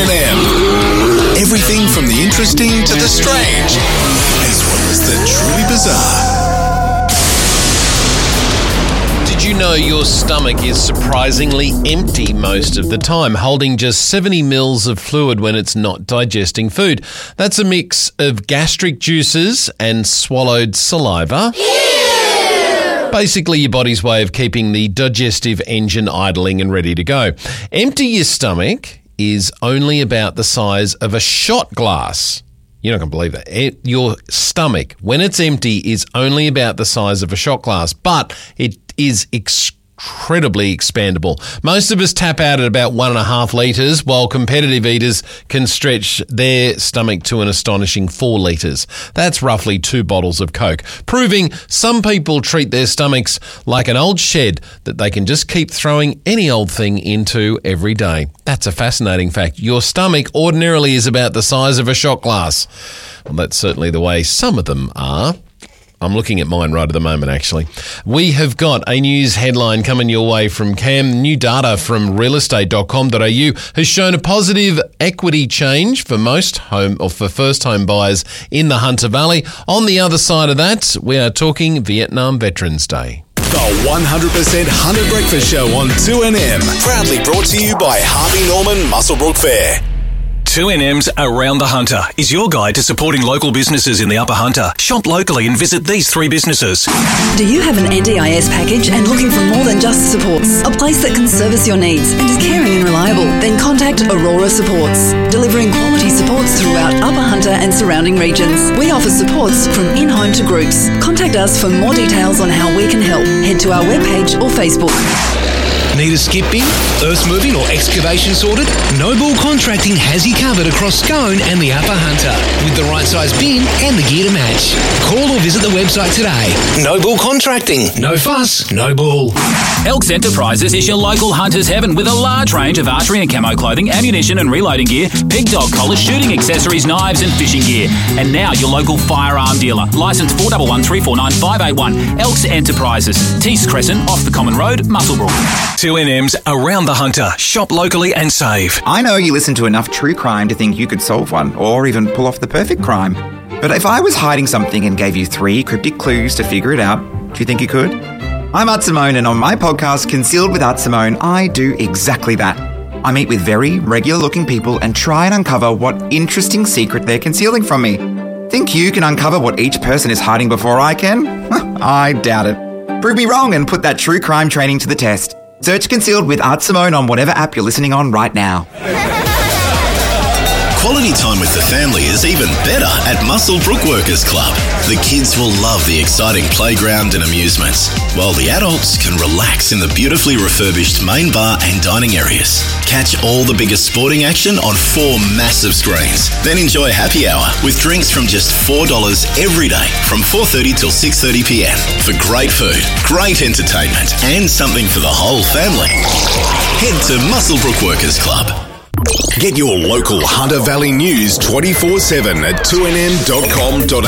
2NM. Everything from the interesting to the strange, as well as the truly bizarre. Did you know your stomach is surprisingly empty most of the time, holding just 70 mils of fluid when it's not digesting food? That's a mix of gastric juices and swallowed saliva. Basically, your body's way of keeping the digestive engine idling and ready to go. Empty your stomach is only about the size of a shot glass. You're not going to believe that. Your stomach, when it's empty, is only about the size of a shot glass, but it is incredibly expandable. Most of us tap out at about 1.5 litres, while competitive eaters can stretch their stomach to an astonishing 4 litres. That's roughly 2 bottles of Coke, proving some people treat their stomachs like an old shed that they can just keep throwing any old thing into every day. That's a fascinating fact. Your stomach ordinarily is about the size of a shot glass. Well, that's certainly the way some of them are. I'm looking at mine right at the moment, actually. We have got a news headline coming your way from Cam. New data from realestate.com.au has shown a positive equity change for for first home buyers in the Hunter Valley. On the other side of that, we are talking Vietnam Veterans Day. The 100% Hunter Breakfast Show on 2NM. Proudly brought to you by Harvey Norman Muswellbrook Fair. 2NM's Around the Hunter is your guide to supporting local businesses in the Upper Hunter. Shop locally and visit these 3 businesses. Do you have an NDIS package and looking for more than just supports? A place that can service your needs and is caring and reliable? Then contact Aurora Supports, delivering quality supports throughout Upper Hunter and surrounding regions. We offer supports from in-home to groups. Contact us for more details on how we can help. Head to our webpage or Facebook. Need a skip bin, earth moving or excavation sorted? Noble Contracting has you covered across Scone and the Upper Hunter with the right size bin and the gear to match. Call or visit the website today. Noble Contracting. No fuss, no bull. Elks Enterprises is your local hunter's heaven with a large range of archery and camo clothing, ammunition and reloading gear, big dog collars, shooting accessories, knives and fishing gear. And now your local firearm dealer. Licence 411349 Elks Enterprises. Tees Crescent, off the Common Road, Muswellbrook. 2NM's Around the Hunter. Shop locally and save. I know you listen to enough true crime to think you could solve one, or even pull off the perfect crime. But if I was hiding something and gave you 3 cryptic clues to figure it out, do you think you could? I'm Art Simone, and on my podcast, Concealed with Art Simone, I do exactly that. I meet with very regular-looking people and try and uncover what interesting secret they're concealing from me. Think you can uncover what each person is hiding before I can? I doubt it. Prove me wrong and put that true crime training to the test. Search Concealed with Art Simone on whatever app you're listening on right now. Quality time with the family is even better at Muswellbrook Workers Club. The kids will love the exciting playground and amusements, while the adults can relax in the beautifully refurbished main bar and dining areas. Catch all the biggest sporting action on 4 massive screens. Then enjoy happy hour with drinks from just $4 every day from 4:30 till 6:30 p.m. for great food, great entertainment, and something for the whole family. Head to Muswellbrook Workers Club. Get your local Hunter Valley news 24/7 at 2nm.com.au.